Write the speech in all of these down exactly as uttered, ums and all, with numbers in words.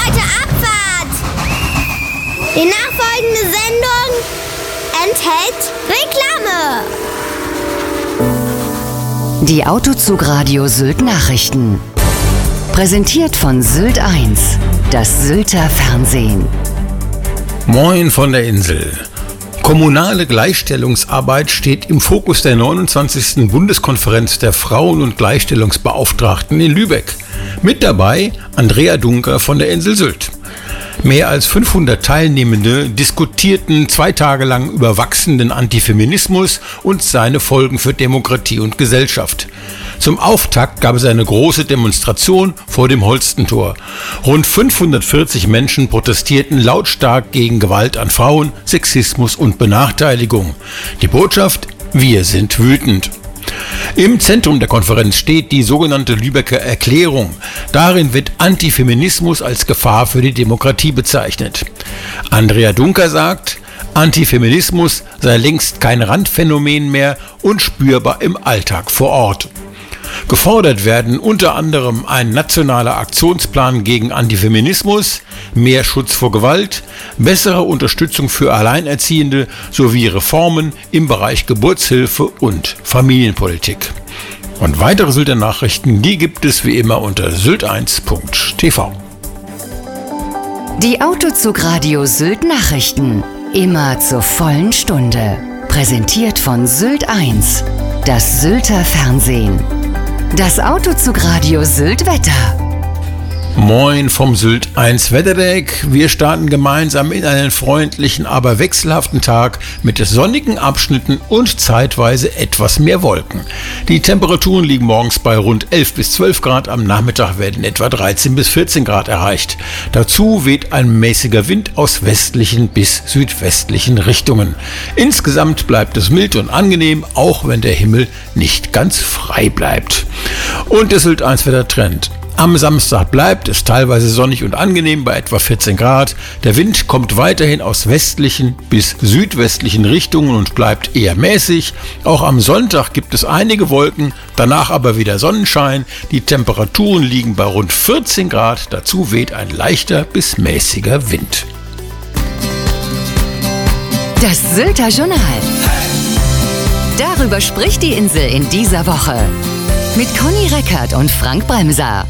Leute, Abfahrt! Die nachfolgende Sendung enthält Reklame. Die Autozugradio Sylt Nachrichten. Präsentiert von Sylt eins, das Sylter Fernsehen. Moin von der Insel. Kommunale Gleichstellungsarbeit steht im Fokus der neunundzwanzigsten Bundeskonferenz der Frauen- und Gleichstellungsbeauftragten in Lübeck. Mit dabei Andrea Dunker von der Insel Sylt. Mehr als fünfhundert Teilnehmende diskutierten zwei Tage lang über wachsenden Antifeminismus und seine Folgen für Demokratie und Gesellschaft. Zum Auftakt gab es eine große Demonstration vor dem Holstentor. Rund fünfhundertvierzig Menschen protestierten lautstark gegen Gewalt an Frauen, Sexismus und Benachteiligung. Die Botschaft: Wir sind wütend. Im Zentrum der Konferenz steht die sogenannte Lübecker Erklärung. Darin wird Antifeminismus als Gefahr für die Demokratie bezeichnet. Andrea Dunker sagt, Antifeminismus sei längst kein Randphänomen mehr und spürbar im Alltag vor Ort. Gefordert werden unter anderem ein nationaler Aktionsplan gegen Antifeminismus, mehr Schutz vor Gewalt, bessere Unterstützung für Alleinerziehende sowie Reformen im Bereich Geburtshilfe und Familienpolitik. Und weitere Sylter Nachrichten, die gibt es wie immer unter sylt eins punkt t v. Die Autozugradio Sylt Nachrichten. Immer zur vollen Stunde. Präsentiert von Sylt eins, das Sylter Fernsehen. Das Autozugradio Sylt Wetter. Moin vom Sylt eins Wetterdeck. Wir starten gemeinsam in einen freundlichen, aber wechselhaften Tag mit sonnigen Abschnitten und zeitweise etwas mehr Wolken. Die Temperaturen liegen morgens bei rund elf bis zwölf Grad, am Nachmittag werden etwa dreizehn bis vierzehn Grad erreicht. Dazu weht ein mäßiger Wind aus westlichen bis südwestlichen Richtungen. Insgesamt bleibt es mild und angenehm, auch wenn der Himmel nicht ganz frei bleibt. Und der Sylt eins Wettertrend. Am Samstag bleibt es teilweise sonnig und angenehm bei etwa vierzehn Grad. Der Wind kommt weiterhin aus westlichen bis südwestlichen Richtungen und bleibt eher mäßig. Auch am Sonntag gibt es einige Wolken, danach aber wieder Sonnenschein. Die Temperaturen liegen bei rund vierzehn Grad. Dazu weht ein leichter bis mäßiger Wind. Das Sylter Journal. Darüber spricht die Insel in dieser Woche. Mit Conny Reckert und Frank Bremser.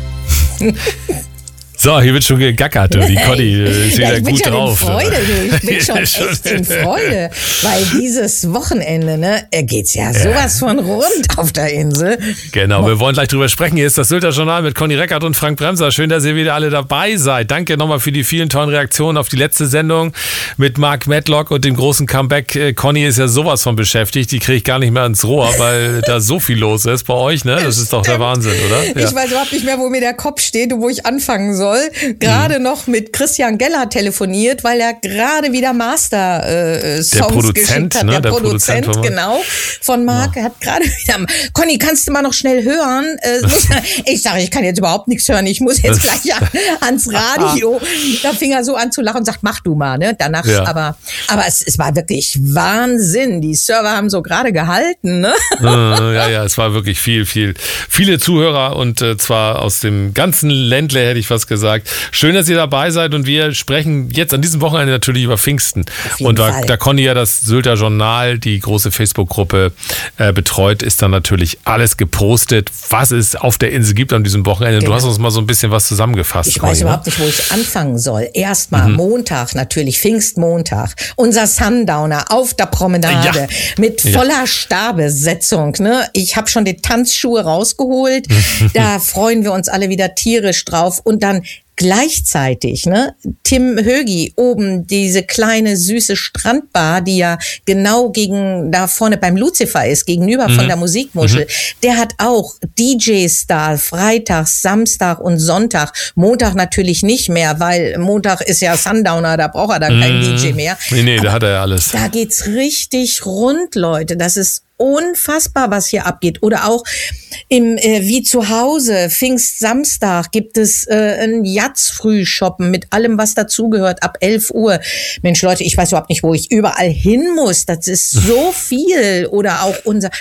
So, hier wird schon gegackert, du. Die Conny ist wieder ja, ich bin gut schon drauf. In Freude, du. Ich bin schon schon echt in Freude, weil dieses Wochenende, ne, geht's ja sowas von rund auf der Insel. Genau, wir wollen gleich drüber sprechen. Hier ist das Sylter Journal mit Conny Reckert und Frank Bremser. Schön, dass ihr wieder alle dabei seid. Danke nochmal für die vielen tollen Reaktionen auf die letzte Sendung mit Mark Medlock und dem großen Comeback. Conny ist ja sowas von beschäftigt, die kriege ich gar nicht mehr ins Rohr, weil da so viel los ist bei euch, ne? Das ist doch der Wahnsinn, oder? Ja. Ich weiß überhaupt nicht mehr, wo mir der Kopf steht und wo ich anfangen soll. Gerade mhm. noch mit Christian Geller telefoniert, weil er gerade wieder Master-Songs äh, geschickt hat. Ne? Der, der Produzent, Produzent genau, von Marc, ja. hat gerade wieder... Conny, kannst du mal noch schnell hören? Äh, muss, ich sage, ich kann jetzt überhaupt nichts hören, ich muss jetzt gleich an, ans Radio. Da fing er so an zu lachen und sagt, mach du mal. Ne? Danach, ja. aber, aber es, es war wirklich Wahnsinn. Die Server haben so gerade gehalten. Ne? Ja, ja, es war wirklich viel, viel. Viele Zuhörer und äh, zwar aus dem ganzen Ländle, hätte ich fast gesagt. Schön, dass ihr dabei seid und wir sprechen jetzt an diesem Wochenende natürlich über Pfingsten. Und da, da Conny ja das Sylter Journal, die große Facebook-Gruppe äh, betreut, ist dann natürlich alles gepostet, was es auf der Insel gibt an diesem Wochenende. Genau. Du hast uns mal so ein bisschen was zusammengefasst. Ich Conny, weiß überhaupt nicht, wo ich anfangen soll. Erstmal mhm. Montag natürlich, Pfingstmontag. Unser Sundowner auf der Promenade ja. mit voller ja. Starbesetzung. Ne? Ich habe schon die Tanzschuhe rausgeholt. Da freuen wir uns alle wieder tierisch drauf. Und dann gleichzeitig, ne, Tim Högi oben, diese kleine süße Strandbar, die ja genau gegen da vorne beim Lucifer ist, gegenüber mhm. von der Musikmuschel, mhm. der hat auch D Js da, Freitag, Samstag und Sonntag. Montag natürlich nicht mehr, weil Montag ist ja Sundowner, da braucht er dann mhm. keinen D J mehr. Nee, nee, da hat er ja alles. Da geht's richtig rund, Leute. Das ist unfassbar, was hier abgeht. Oder auch im äh, wie zu Hause, Pfingstsamstag, gibt es äh, ein Jatz-Frühshoppen mit allem, was dazugehört, ab elf Uhr. Mensch, Leute, ich weiß überhaupt nicht, wo ich überall hin muss. Das ist so viel. Oder auch unser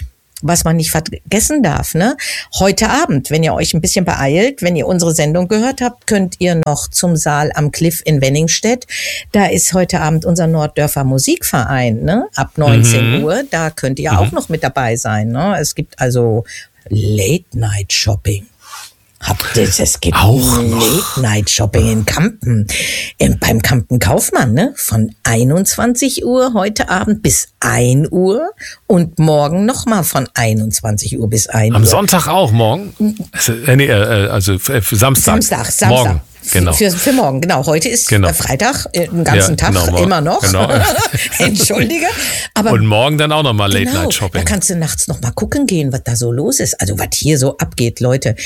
was man nicht vergessen darf, ne? Heute Abend, wenn ihr euch ein bisschen beeilt, wenn ihr unsere Sendung gehört habt, könnt ihr noch zum Saal am Cliff in Wenningstedt. Da ist heute Abend unser Norddörfer Musikverein, ne? Ab neunzehn Uhr. Da könnt ihr mhm. auch noch mit dabei sein, ne? Es gibt also Late-Night-Shopping. Habt ihr, es gibt Late-Night-Shopping in Kampen, im, beim Kampen Kaufmann, ne? Von einundzwanzig Uhr heute Abend bis ein Uhr und morgen nochmal von einundzwanzig Uhr bis ein Uhr. Am Sonntag auch morgen? Äh, nee, äh, also für Samstag. Samstag, Samstag. Morgen. Genau. Für, für morgen, genau. Heute ist genau. Freitag, den ganzen ja, Tag, genau, immer noch. Genau. Entschuldige. Aber und morgen dann auch nochmal genau, Late-Night-Shopping. Da kannst du nachts nochmal gucken gehen, was da so los ist. Also was hier so abgeht, Leute.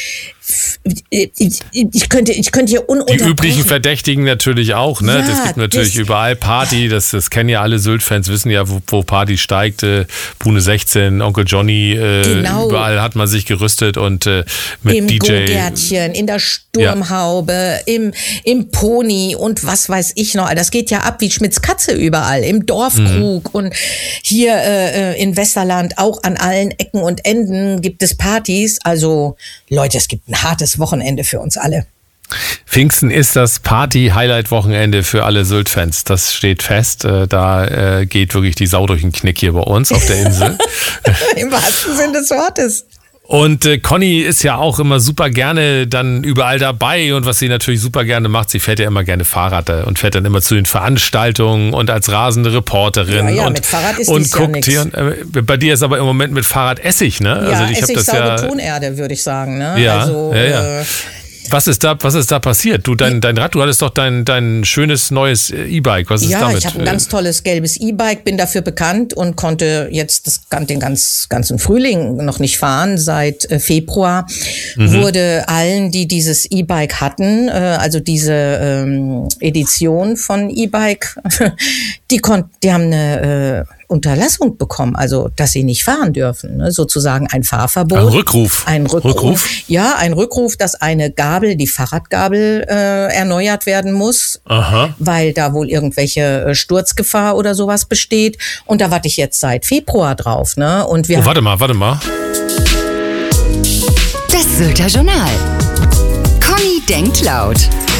Ich, ich, könnte, ich könnte hier ununterbrochen... Die üblichen Verdächtigen natürlich auch, ne? Ja, das gibt natürlich das überall Party, das, das kennen ja alle Sylt-Fans, wissen ja, wo, wo Party steigt. Äh, Bune sechzehn, Onkel Johnny, äh, genau. Überall hat man sich gerüstet und äh, mit Im D J... Im Go-Gärtchen, in der Sturmhaube, ja. im, im Pony und was weiß ich noch. Das geht ja ab wie Schmitz Katze überall, im Dorfkrug mhm. und hier äh, in Westerland auch an allen Ecken und Enden gibt es Partys. Also Leute, es gibt ein hartes Wochenende für uns alle. Pfingsten ist das Party-Highlight-Wochenende für alle Sylt-Fans. Das steht fest. Da geht wirklich die Sau durch den Knick hier bei uns auf der Insel. Im wahrsten Sinne des Wortes. Und äh, Conny ist ja auch immer super gerne dann überall dabei und was sie natürlich super gerne macht, sie fährt ja immer gerne Fahrrad und fährt dann immer zu den Veranstaltungen und als rasende Reporterin. Ja, ja, und, mit Fahrrad ist und dies guckt ja hier. Äh, bei dir ist aber im Moment mit Fahrrad Essig, ne? Ja, also ich Essig, hab das saure ja, Tonerde, würde ich sagen. Ne? Ja, also, ja, ja. Äh, Was ist da, was ist da passiert? Du, dein, dein Rad, du hattest doch dein, dein schönes neues E-Bike. Was ist ja, damit? ich habe ein ganz tolles gelbes E-Bike, bin dafür bekannt und konnte jetzt das, den ganz, ganzen Frühling noch nicht fahren. Seit äh, Februar mhm. wurde allen, die dieses E-Bike hatten, äh, also diese ähm, Edition von E-Bike, die konnten, die haben eine äh, Unterlassung bekommen, also dass sie nicht fahren dürfen, ne? Sozusagen ein Fahrverbot. Ein Rückruf. Ein Rückruf. Rückruf. Ja, ein Rückruf, dass eine Gabel, die Fahrradgabel, äh, erneuert werden muss, Aha. weil da wohl irgendwelche äh, Sturzgefahr oder sowas besteht. Und da warte ich jetzt seit Februar drauf. Ne? Und wir oh, warte mal, warte mal. Das Sylter Journal. Conny denkt laut.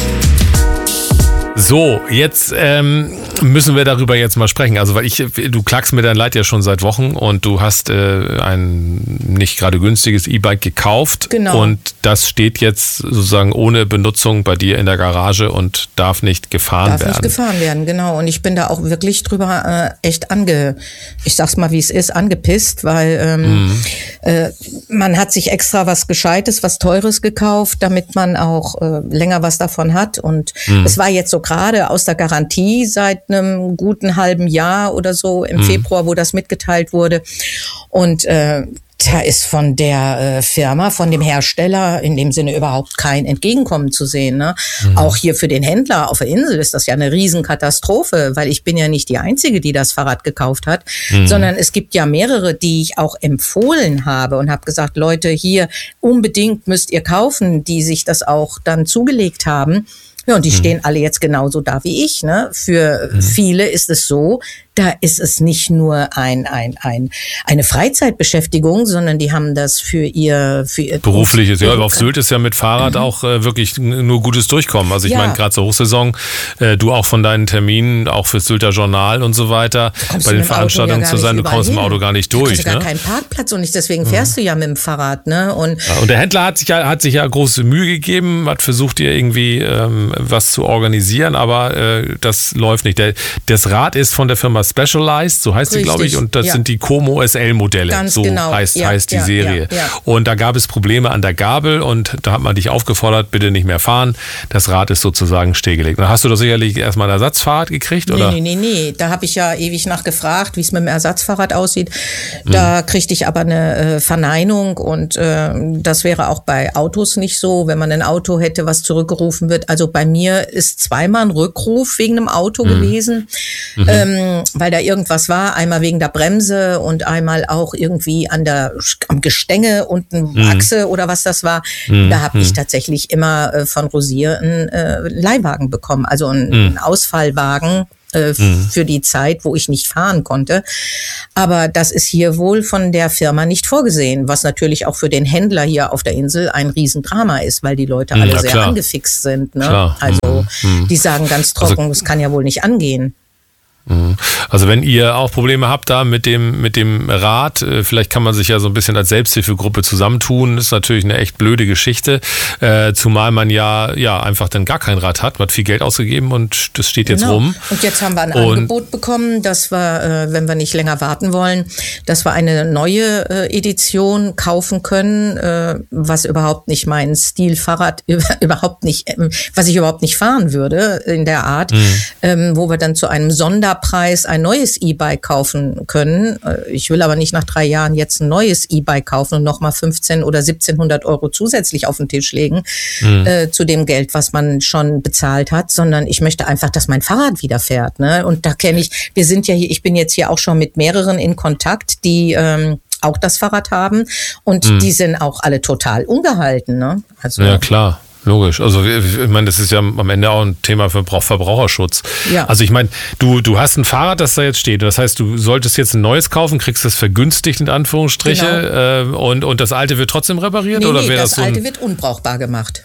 So, jetzt ähm, müssen wir darüber jetzt mal sprechen. Also, weil ich, du klagst mir dein Leid ja schon seit Wochen und du hast äh, ein nicht gerade günstiges E-Bike gekauft. Genau. Und das steht jetzt sozusagen ohne Benutzung bei dir in der Garage und darf nicht gefahren darf werden. Darf nicht gefahren werden, genau. Und ich bin da auch wirklich drüber äh, echt ange, ich sag's mal wie es ist, angepisst, weil ähm, mhm. äh, man hat sich extra was Gescheites, was Teures gekauft, damit man auch äh, länger was davon hat. Und mhm. es war jetzt so gerade aus der Garantie seit einem guten halben Jahr oder so im mhm. Februar, wo das mitgeteilt wurde. Und äh, da ist von der äh, Firma, von dem Hersteller in dem Sinne überhaupt kein Entgegenkommen zu sehen. Ne? Mhm. Auch hier für den Händler auf der Insel ist das ja eine Riesenkatastrophe, weil ich bin ja nicht die Einzige, die das Fahrrad gekauft hat, mhm. sondern es gibt ja mehrere, die ich auch empfohlen habe und habe gesagt, Leute, hier unbedingt müsst ihr kaufen, die sich das auch dann zugelegt haben. Ja, und die mhm. stehen alle jetzt genauso da wie ich. Ne? Für mhm. viele ist es so, da ist es nicht nur ein, ein, ein, eine Freizeitbeschäftigung, sondern die haben das für ihr... Für ihr berufliches. Ja, auf Sylt ist ja mit Fahrrad mhm. auch äh, wirklich nur gutes Durchkommen. Also ich ja. meine, gerade zur Hochsaison, äh, du auch von deinen Terminen, auch fürs Sylter Journal und so weiter, bei den Veranstaltungen ja zu sein, du kommst im Auto gar nicht durch. Du hast ne? gar keinen Parkplatz und nicht, deswegen fährst mhm. du ja mit dem Fahrrad. Ne? Und, ja, und der Händler hat sich ja, hat sich ja große Mühe gegeben, hat versucht, dir irgendwie ähm, was zu organisieren, aber äh, das läuft nicht. Der, das Rad ist von der Firma Specialized, so heißt sie, glaube ich, und das ja. sind die Como S L-Modelle, Ganz so genau. heißt, ja, heißt die ja, Serie. Ja, ja. Und da gab es Probleme an der Gabel und da hat man dich aufgefordert, bitte nicht mehr fahren. Das Rad ist sozusagen stillgelegt. Dann hast du doch sicherlich erstmal ein Ersatzfahrrad gekriegt, oder? Nee, nee, nee, nee. Da habe ich ja ewig nachgefragt, wie es mit dem Ersatzfahrrad aussieht. Da mhm. kriegte ich aber eine äh, Verneinung und äh, das wäre auch bei Autos nicht so, wenn man ein Auto hätte, was zurückgerufen wird. Also bei mir ist zweimal ein Rückruf wegen einem Auto mhm. gewesen, mhm. Ähm, weil da irgendwas war. Einmal wegen der Bremse und einmal auch irgendwie an der am Gestänge unten mhm. Achse oder was das war. Mhm. Da habe ich tatsächlich immer äh, von Rosier einen äh, Leihwagen bekommen, also einen, mhm. einen Ausfallwagen äh, mhm. für die Zeit, wo ich nicht fahren konnte. Aber das ist hier wohl von der Firma nicht vorgesehen, was natürlich auch für den Händler hier auf der Insel ein Riesendrama ist, weil die Leute alle ja, sehr klar. angefixt sind. Ne? Also mhm. die sagen ganz trocken, also, das kann ja wohl nicht angehen. Also wenn ihr auch Probleme habt da mit dem mit dem Rad, vielleicht kann man sich ja so ein bisschen als Selbsthilfegruppe zusammentun. Das ist natürlich eine echt blöde Geschichte, äh, zumal man ja ja einfach dann gar kein Rad hat. Man hat viel Geld ausgegeben und das steht jetzt genau. rum. Und jetzt haben wir ein und Angebot bekommen, dass wir, äh, wenn wir nicht länger warten wollen, dass wir eine neue äh, Edition kaufen können, äh, was überhaupt nicht mein Stil Fahrrad überhaupt nicht, äh, was ich überhaupt nicht fahren würde in der Art, mhm. ähm, wo wir dann zu einem Sonder Preis ein neues E-Bike kaufen können. Ich will aber nicht nach drei Jahren jetzt ein neues E-Bike kaufen und nochmal fünfzehn oder siebzehnhundert Euro zusätzlich auf den Tisch legen, mhm. äh, zu dem Geld, was man schon bezahlt hat, sondern ich möchte einfach, dass mein Fahrrad wieder fährt. Ne? Und da kenne ich, wir sind ja hier, ich bin jetzt hier auch schon mit mehreren in Kontakt, die ähm, auch das Fahrrad haben und mhm. die sind auch alle total ungehalten. Ne? Also, ja, klar. Logisch. Also ich meine, das ist ja am Ende auch ein Thema für Verbraucherschutz. Ja. Also ich meine, du, du hast ein Fahrrad, das da jetzt steht. Das heißt, du solltest jetzt ein neues kaufen, kriegst das vergünstigt in Anführungsstriche genau. äh, und, und das alte wird trotzdem repariert? Nee, oder nee, wäre das, das so alte wird unbrauchbar gemacht.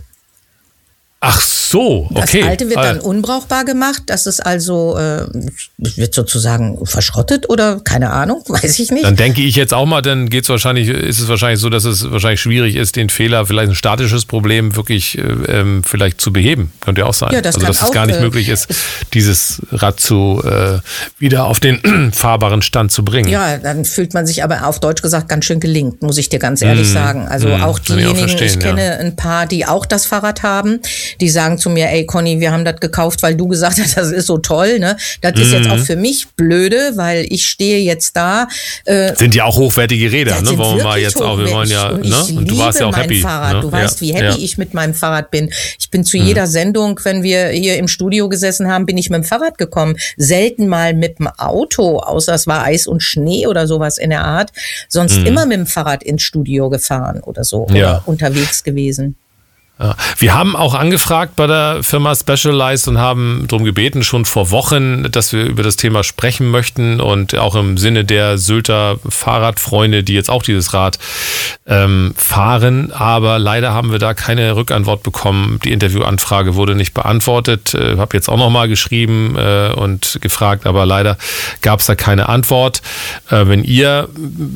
Ach so, okay. Das alte wird dann unbrauchbar gemacht. Das ist also, äh, wird sozusagen verschrottet oder keine Ahnung, weiß ich nicht. Dann denke ich jetzt auch mal, dann geht's wahrscheinlich, ist es wahrscheinlich so, dass es wahrscheinlich schwierig ist, den Fehler, vielleicht ein statisches Problem wirklich ähm, vielleicht zu beheben. Könnte ja auch sein. Ja, das also kann dass es auch, gar nicht äh, möglich ist, dieses Rad zu äh, wieder auf den fahrbaren Stand zu bringen. Ja, dann fühlt man sich aber auf Deutsch gesagt ganz schön gelingt, muss ich dir ganz ehrlich mm, sagen. Also mm, auch diejenigen, ich, ich kenne ja. ein paar, die auch das Fahrrad haben, die sagen zu mir, ey Conny, wir haben das gekauft, weil du gesagt hast, das ist so toll. Ne? Das mhm. ist jetzt auch für mich blöde, weil ich stehe jetzt da. Äh, sind ja auch hochwertige Räder, ne? Wollen wir mal jetzt auch, wir wollen ja, und ne? Und du warst ja auch happy. Fahrrad. Ne? Du weißt, ja. wie happy ja. ich mit meinem Fahrrad bin. Ich bin zu mhm. jeder Sendung, wenn wir hier im Studio gesessen haben, bin ich mit dem Fahrrad gekommen. Selten mal mit dem Auto, außer es war Eis und Schnee oder sowas in der Art. Sonst mhm. immer mit dem Fahrrad ins Studio gefahren oder so ja. oder unterwegs gewesen. Ja. Wir haben auch angefragt bei der Firma Specialized und haben darum gebeten, schon vor Wochen, dass wir über das Thema sprechen möchten und auch im Sinne der Sylter Fahrradfreunde, die jetzt auch dieses Rad ähm, fahren. Aber leider haben wir da keine Rückantwort bekommen. Die Interviewanfrage wurde nicht beantwortet. Ich äh, habe jetzt auch nochmal geschrieben äh, und gefragt, aber leider gab es da keine Antwort. Äh, wenn ihr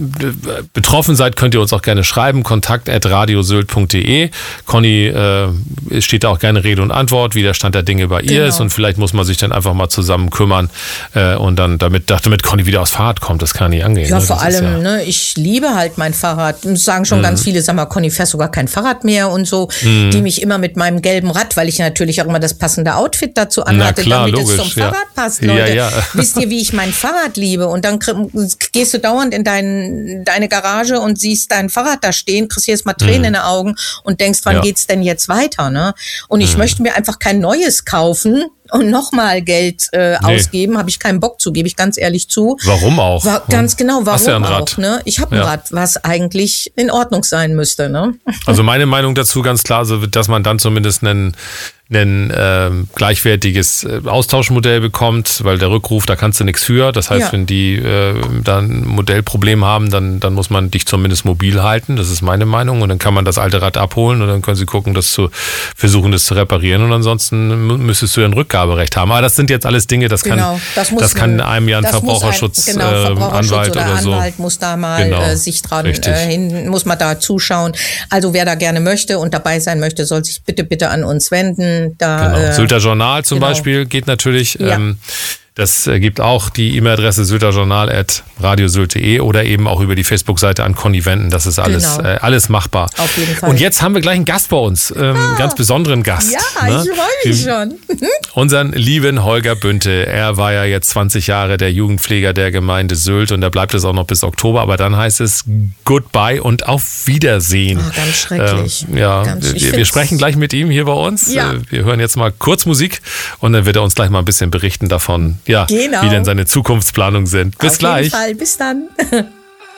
betroffen seid, könnt ihr uns auch gerne schreiben. kontakt at radiosylt punkt de. Conny es steht da auch gerne Rede und Antwort, wie der Stand der Dinge bei ihr genau. ist und vielleicht muss man sich dann einfach mal zusammen kümmern äh, und dann damit, damit Conny wieder aufs Fahrrad kommt, das kann nicht angehen. Ja, ne? vor das allem, ja ne, ich liebe halt mein Fahrrad. Das sagen schon mhm. ganz viele, sag mal, Conny, fährst sogar kein Fahrrad mehr und so, mhm. die mich immer mit meinem gelben Rad, weil ich natürlich auch immer das passende Outfit dazu anhatte, klar, damit logisch, es zum ja. Fahrrad passt, Leute. Ja, ja. Wisst ihr, wie ich mein Fahrrad liebe? Und dann gehst du dauernd in dein, deine Garage und siehst dein Fahrrad da stehen, kriegst jetzt mal Tränen mhm. in den Augen und denkst, wann ja. geht's denn jetzt weiter, ne? Und ich mhm. möchte mir einfach kein neues kaufen und nochmal Geld äh, nee. ausgeben, habe ich keinen Bock zu, gebe ich ganz ehrlich zu. Warum auch? War, ganz genau, warum Hast ja ein auch? Rad. Ne? Ich habe ein ja. Rad, was eigentlich in Ordnung sein müsste. Ne? Also meine Meinung dazu ganz klar, so, dass man dann zumindest einen ein äh, gleichwertiges Austauschmodell bekommt, weil der Rückruf, da kannst du nichts für. Das heißt, ja. wenn die äh, dann ein Modellproblem haben, dann, dann muss man dich zumindest mobil halten. Das ist meine Meinung. Und dann kann man das alte Rad abholen und dann können sie gucken, das zu versuchen, das zu reparieren. Und ansonsten müsstest du ja ein Rückgaberecht haben. Aber das sind jetzt alles Dinge, das genau. kann das, muss das kann einem ja ein Verbraucherschutz, ein, genau, Verbraucherschutz äh, Anwalt oder, oder so. Anwalt muss da mal genau. äh, sich dran äh, hin, muss man da zuschauen. Also wer da gerne möchte und dabei sein möchte, soll sich bitte, bitte an uns wenden. Da, genau. äh, Sylter Journal zum genau. Beispiel geht natürlich. Ja. Ähm, das äh, gibt auch die E-Mail-Adresse sylterjournal at radiosylt punkt de oder eben auch über die Facebook-Seite an Conny wenden. Das ist alles, genau. äh, alles machbar. Auf jeden Fall. Und jetzt haben wir gleich einen Gast bei uns, ähm, ah. ganz besonderen Gast. Ja, ne? ich freue mich schon. Unseren lieben Holger Bünte. Er war ja jetzt zwanzig Jahre der Jugendpfleger der Gemeinde Sylt und da bleibt es auch noch bis Oktober, aber dann heißt es Goodbye und auf Wiedersehen. Oh, ganz schrecklich. Ähm, ja, ganz, wir, wir sprechen gleich mit ihm hier bei uns. Ja. Wir hören jetzt mal kurz Musik und dann wird er uns gleich mal ein bisschen berichten davon, ja, genau. wie denn seine Zukunftsplanungen sind. Bis auf gleich. Auf jeden Fall, bis dann.